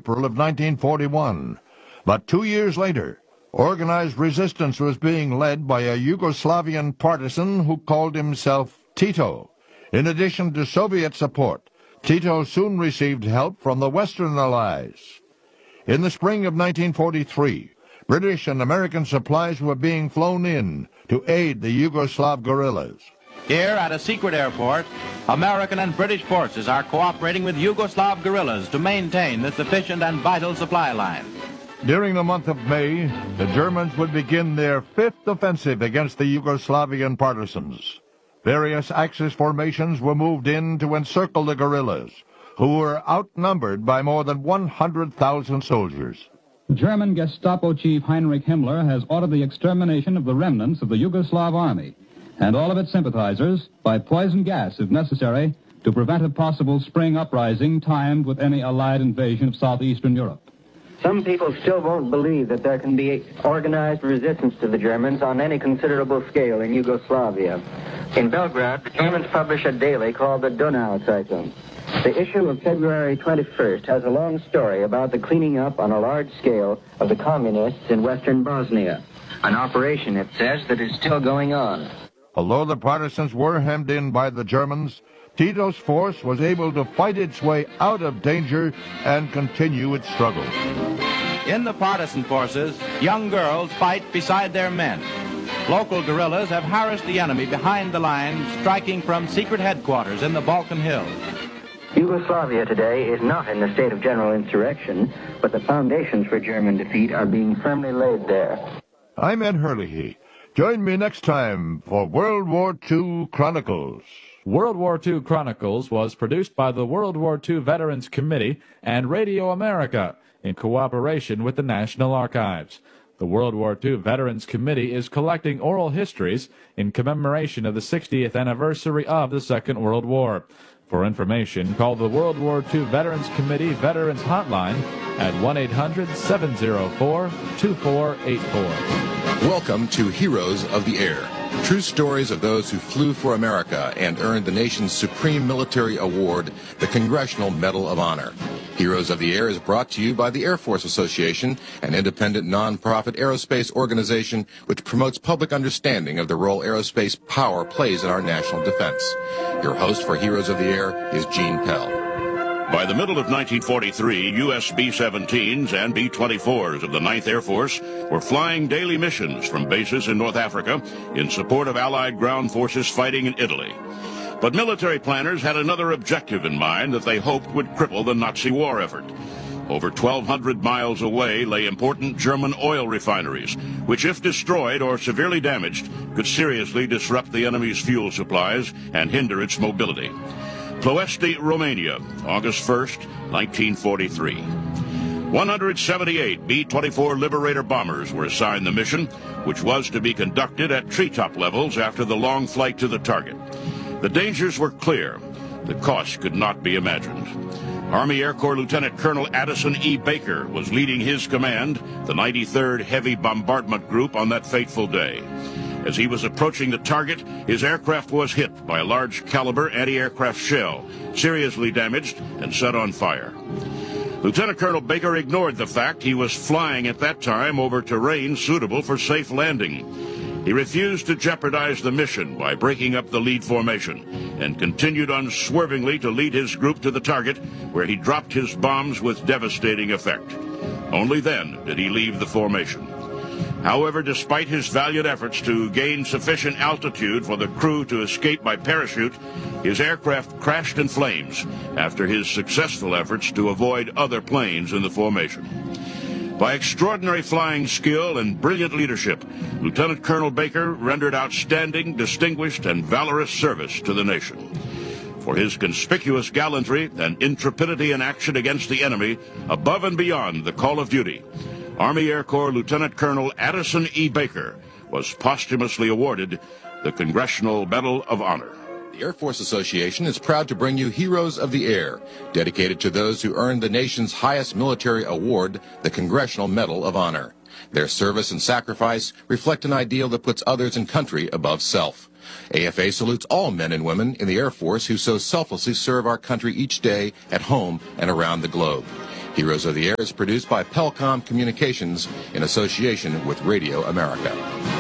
April of 1941. But 2 years later, organized resistance was being led by a Yugoslavian partisan who called himself Tito. In addition to Soviet support, Tito soon received help from the Western Allies. In the spring of 1943, British and American supplies were being flown in to aid the Yugoslav guerrillas. Here at a secret airport, American and British forces are cooperating with Yugoslav guerrillas to maintain this efficient and vital supply line. During the month of May, the Germans would begin their fifth offensive against the Yugoslavian partisans. Various Axis formations were moved in to encircle the guerrillas, who were outnumbered by more than 100,000 soldiers. German Gestapo chief Heinrich Himmler has ordered the extermination of the remnants of the Yugoslav army and all of its sympathizers by poison gas, if necessary, to prevent a possible spring uprising timed with any Allied invasion of southeastern Europe. Some people still won't believe that there can be organized resistance to the Germans on any considerable scale in Yugoslavia. In Belgrade, the Germans publish a daily called the Donau Zeitung. The issue of February 21st has a long story about the cleaning up on a large scale of the communists in western Bosnia. An operation, it says, that is still going on. Although the partisans were hemmed in by the Germans, Tito's force was able to fight its way out of danger and continue its struggle. In the partisan forces, young girls fight beside their men. Local guerrillas have harassed the enemy behind the lines, striking from secret headquarters in the Balkan Hills. Yugoslavia today is not in a state of general insurrection, but the foundations for German defeat are being firmly laid there. I'm Ed Hurley. Join me next time for World War II Chronicles. World War II Chronicles was produced by the World War II Veterans Committee and Radio America in cooperation with the National Archives. The World War II Veterans Committee is collecting oral histories in commemoration of the 60th anniversary of the Second World War. For information, call the World War II Veterans Committee Veterans Hotline at 1-800-704-2484. Welcome to Heroes of the Air. True stories of those who flew for America and earned the nation's supreme military award, the Congressional Medal of Honor. Heroes of the Air is brought to you by the Air Force Association, an independent non-profit aerospace organization which promotes public understanding of the role aerospace power plays in our national defense. Your host for Heroes of the Air is Gene Pell. By the middle of 1943, U.S. B-17s and B-24s of the 9th Air Force were flying daily missions from bases in North Africa in support of Allied ground forces fighting in Italy. But military planners had another objective in mind that they hoped would cripple the Nazi war effort. Over 1,200 miles away lay important German oil refineries, which, if destroyed or severely damaged, could seriously disrupt the enemy's fuel supplies and hinder its mobility. Ploiești, Romania, August 1st, 1943. 178 B-24 Liberator bombers were assigned the mission, which was to be conducted at treetop levels after the long flight to the target. The dangers were clear. The cost could not be imagined. Army Air Corps Lieutenant Colonel Addison E. Baker was leading his command, the 93rd Heavy Bombardment Group, on that fateful day. As he was approaching the target, his aircraft was hit by a large caliber anti-aircraft shell, seriously damaged and set on fire. Lieutenant Colonel Baker ignored the fact he was flying at that time over terrain suitable for safe landing. He refused to jeopardize the mission by breaking up the lead formation and continued unswervingly to lead his group to the target, where he dropped his bombs with devastating effect. Only then did he leave the formation. However, despite his valiant efforts to gain sufficient altitude for the crew to escape by parachute, his aircraft crashed in flames after his successful efforts to avoid other planes in the formation. By extraordinary flying skill and brilliant leadership, Lieutenant Colonel Baker rendered outstanding, distinguished, and valorous service to the nation. For his conspicuous gallantry and intrepidity in action against the enemy, above and beyond the call of duty, Army Air Corps Lieutenant Colonel Addison E. Baker was posthumously awarded the Congressional Medal of Honor. The Air Force Association is proud to bring you Heroes of the Air, dedicated to those who earned the nation's highest military award, the Congressional Medal of Honor. Their service and sacrifice reflect an ideal that puts others and country above self. AFA salutes all men and women in the Air Force who so selflessly serve our country each day at home and around the globe. Heroes of the Air is produced by Pelcom Communications in association with Radio America.